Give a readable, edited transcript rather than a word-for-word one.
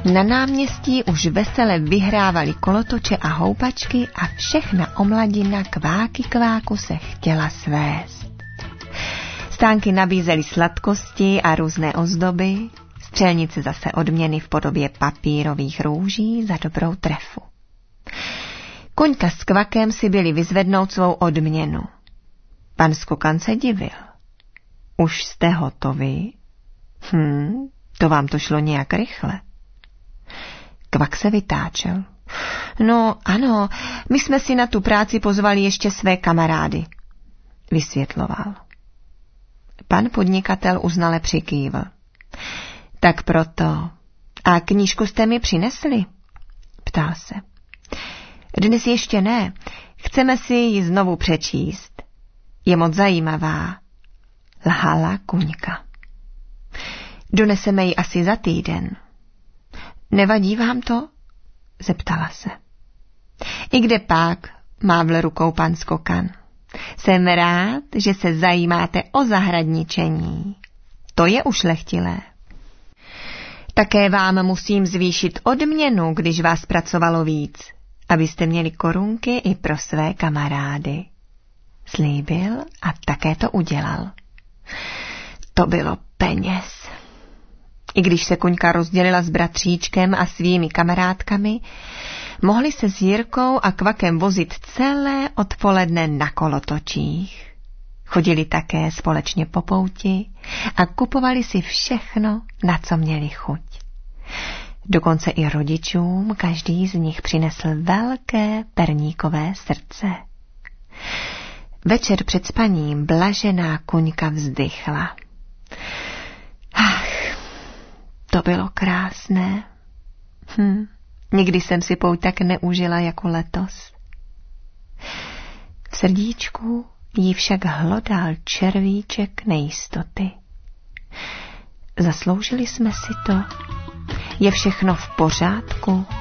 Na náměstí už vesele vyhrávali kolotoče a houpačky a všechna omladina kváky kváku se chtěla svést. Stánky nabízely sladkosti a různé ozdoby, střelnice zase odměny v podobě papírových růží za dobrou trefu. Kuňka s Kvakem si byli vyzvednout svou odměnu. Pan Skokan se divil. Už jste hotovi? To vám to šlo nějak rychle. Kvak se vytáčel. No ano, my jsme si na tu práci pozvali ještě své kamarády, vysvětloval. Pan podnikatel uznale přikývl. Tak proto. A knížku jste mi přinesli? Ptal se. Dnes ještě ne. Chceme si ji znovu přečíst. Je moc zajímavá. Lhala Kuňka. Doneseme ji asi za týden. Nevadí vám to? Zeptala se. I kde pak, mávl rukou pan Skokan. Jsem rád, že se zajímáte o zahradničení. To je ušlechtilé. Také vám musím zvýšit odměnu, když vás pracovalo víc, abyste měli korunky i pro své kamarády. Slíbil a také to udělal. To bylo peněz. I když se Kuňka rozdělila s bratříčkem a svými kamarádkami, mohli se s Jirkou a Kvakem vozit celé odpoledne na kolotočích. Chodili také společně po pouti a kupovali si všechno, na co měli chuť. Dokonce i rodičům každý z nich přinesl velké perníkové srdce. Večer před spaním blažená Kuňka vzdychla. Ach, to bylo krásné. Nikdy jsem si pouť tak neužila jako letos. V srdíčku jí však hlodal červíček nejistoty. Zasloužili jsme si to? Je všechno v pořádku?